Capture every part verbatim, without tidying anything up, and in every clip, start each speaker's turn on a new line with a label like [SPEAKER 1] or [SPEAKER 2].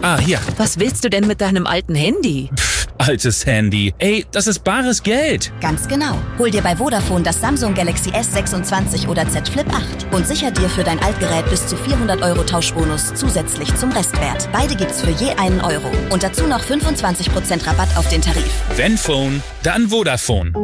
[SPEAKER 1] Ah, hier.
[SPEAKER 2] Was willst du denn mit deinem alten Handy?
[SPEAKER 1] Pff, altes Handy. Ey, das ist bares Geld.
[SPEAKER 3] Ganz genau. Hol dir bei Vodafone das Samsung Galaxy S sechsundzwanzig oder Z Flip acht und sicher dir für dein Altgerät bis zu vierhundert Euro Tauschbonus zusätzlich zum Restwert. Beide gibt's für je einen Euro. Und dazu noch fünfundzwanzig Prozent Rabatt auf den Tarif.
[SPEAKER 1] Wenn Phone, dann Vodafone.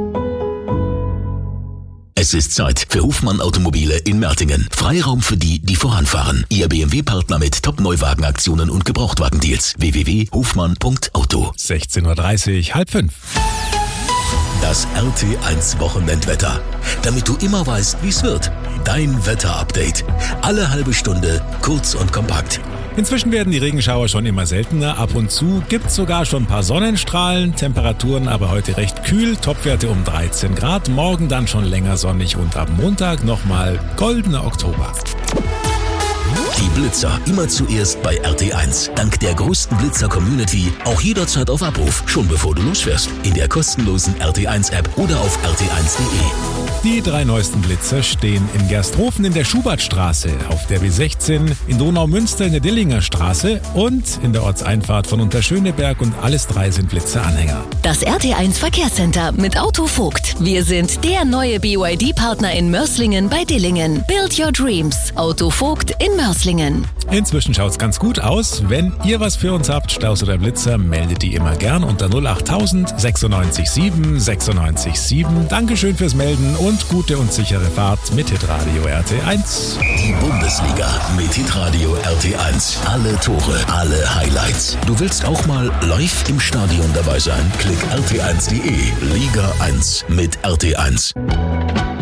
[SPEAKER 4] Es ist Zeit für Hofmann Automobile in Mertingen. Freiraum für die, die voranfahren. Ihr B M W-Partner mit Top-Neuwagenaktionen und Gebrauchtwagendeals. w w w punkt hofmann punkt auto.
[SPEAKER 5] sechzehn Uhr dreißig, halb fünf.
[SPEAKER 4] Das R T eins Wochenendwetter. Damit du immer weißt, wie es wird. Dein Wetter-Update. Alle halbe Stunde, kurz und kompakt.
[SPEAKER 5] Inzwischen werden die Regenschauer schon immer seltener. Ab und zu gibt's sogar schon ein paar Sonnenstrahlen. Temperaturen aber heute recht kühl. Topwerte um dreizehn Grad. Morgen dann schon länger sonnig und ab Montag nochmal goldener Oktober.
[SPEAKER 4] Die Blitzer immer zuerst bei R T eins. Dank der größten Blitzer-Community auch jederzeit auf Abruf, schon bevor du losfährst. In der kostenlosen R T eins App oder auf r t eins punkt de.
[SPEAKER 5] Die drei neuesten Blitzer stehen in Gersthofen in der Schubertstraße, auf der B sechzehn, in Donaumünster in der Dillinger Straße und in der Ortseinfahrt von Unterschöneberg, und alles drei sind Blitzer-Anhänger.
[SPEAKER 6] Das R T eins Verkehrscenter mit Autovogt. Wir sind der neue B Y D-Partner in Mörslingen bei Dillingen. Build your dreams. Autovogt in Mörslingen.
[SPEAKER 5] Inzwischen schaut's ganz gut aus. Wenn ihr was für uns habt, Staus oder Blitzer, meldet die immer gern unter null acht tausend sechsundneunzig sieben sechsundneunzig sieben. Dankeschön fürs Melden und gute und sichere Fahrt mit Hitradio R T eins.
[SPEAKER 4] Die Bundesliga mit Hitradio R T eins. Alle Tore, alle Highlights. Du willst auch mal live im Stadion dabei sein? Klick r t eins punkt de. Liga eins mit R T eins.